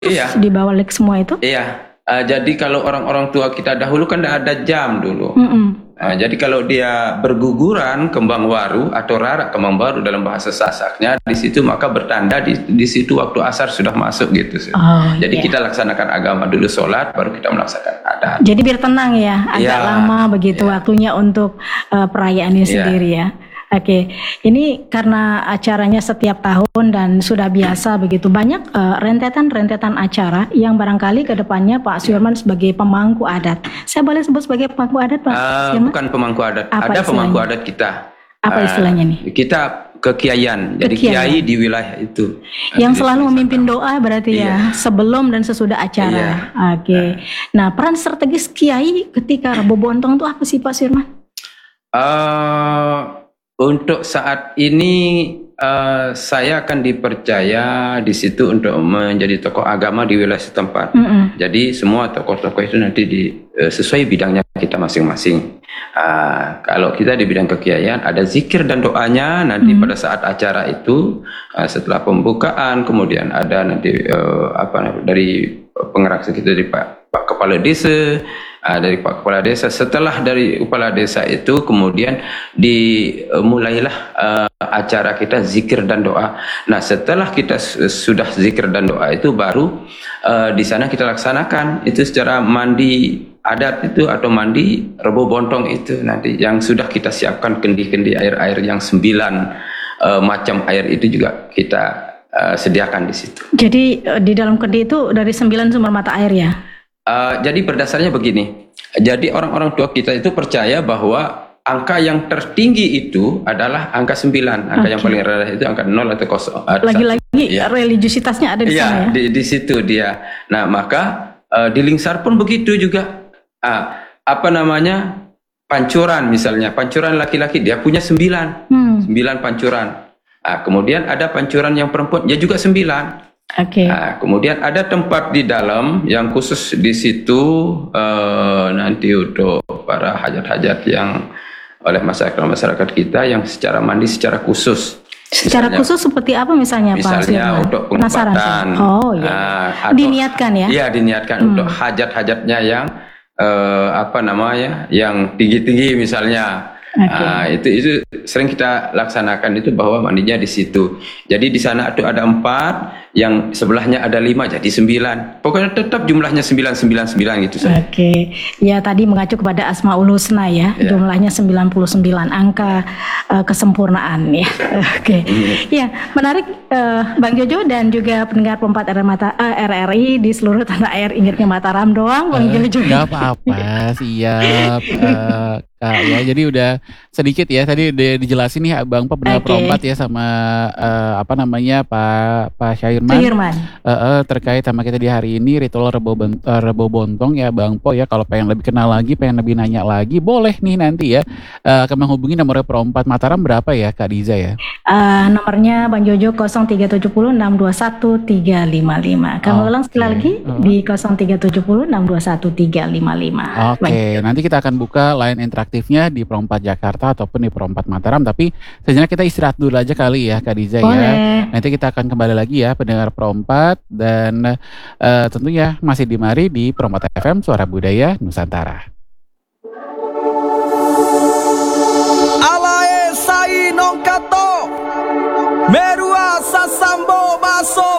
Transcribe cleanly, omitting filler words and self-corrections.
Iya, dibalik semua itu? iya. Jadi kalau orang-orang tua kita dahulu kan tidak ada jam dulu. Jadi kalau dia berguguran kembang waru atau rarak kembang waru dalam bahasa Sasaknya di situ, maka bertanda di situ waktu asar sudah masuk gitu. Jadi kita laksanakan agama dulu, sholat, baru kita melaksanakan adat. Jadi biar tenang ya, agak lama begitu waktunya untuk perayaan ini sendiri ya. Oke, ini karena acaranya setiap tahun dan sudah biasa begitu, banyak rentetan-rentetan acara yang barangkali ke depannya Pak Syirman sebagai pemangku adat. Saya boleh sebut sebagai pemangku adat, Pak Syirman? Bukan pemangku adat, Apa ada istilahnya? pemangku adat kita. Apa istilahnya nih? Kita kekiaian, jadi kiai di wilayah itu. Yang selalu memimpin doa berarti ya, sebelum dan sesudah acara. Oke. Nah, peran strategis kiai ketika Rebo Bontong itu apa sih Pak Syirman? Untuk saat ini saya akan dipercaya di situ untuk menjadi tokoh agama di wilayah setempat. Jadi semua tokoh-tokoh itu nanti sesuai bidangnya kita masing-masing. Kalau kita di bidang kekiaian ada zikir dan doanya nanti pada saat acara itu, setelah pembukaan, kemudian ada nanti dari penggerak kita dari Pak Kepala Desa. Dari Pak Kepala Desa. Setelah dari Kepala Desa itu kemudian dimulailah acara kita zikir dan doa. Nah, setelah kita sudah zikir dan doa itu baru di sana kita laksanakan itu secara mandi adat itu atau mandi Rebo Bontong itu nanti yang sudah kita siapkan kendi-kendi air-air yang 9 macam air itu juga kita sediakan di situ. Jadi di dalam kendi itu dari 9 sumber mata air ya? Jadi berdasarnya begini, jadi orang-orang tua kita itu percaya bahwa angka yang tertinggi itu adalah angka 9, angka yang paling rendah itu angka 0 atau 0. Lagi-lagi religiusitasnya ada di sana ya? Di situ dia. Nah, maka di Lingsar pun begitu juga. Pancuran misalnya, pancuran laki-laki dia punya 9 pancuran. Kemudian ada pancuran yang perempuan, dia juga 9. Kemudian ada tempat di dalam yang khusus di situ nanti untuk para hajat-hajat yang oleh masyarakat kita yang secara mandi secara khusus. Secara khusus seperti apa misalnya Pak? Misalnya untuk pengobatan. Diniatkan ya? Iya, diniatkan untuk hajat-hajatnya yang yang tinggi-tinggi misalnya. Itu sering kita laksanakan itu bahwa mandinya di situ. Jadi di sana itu ada 4, yang sebelahnya ada 5 jadi 9. Pokoknya tetap jumlahnya 9 gitu. Ya tadi mengacu kepada Asmaul Husna ya, jumlahnya 99 angka kesempurnaan ya. Ya, menarik Bang Jojo dan juga pendengar Pempat RRI di seluruh tanah air. Ingatnya Mataram doang Bang Jojo. Gak apa-apa, siap Kak ya. Jadi udah sedikit ya tadi udah dijelasin nih Bang pendengar Perompat ya sama Pak Syirman. Terkait sama kita di hari ini ritual Rebo Bontong ya Bang Po ya. Kalau pengen lebih kenal lagi, pengen lebih nanya lagi, boleh nih nanti ya akan menghubungi nomor Perompat Mataram berapa ya Kak Diza ya? Nomornya Bang Jojo 0370621355. Kamu ulang sekali lagi di 0370621355. Nanti kita akan buka line interaktifnya di Perompat Jakarta ataupun di Perompat Mataram. Tapi sejenak kita istirahat dulu aja kali ya Kak Diza ya. Nanti kita akan kembali lagi ya pendengar Perompat dan tentunya masih dimari di Perompat FM Suara Budaya Nusantara. Alae sai non kato Merua sasambo baso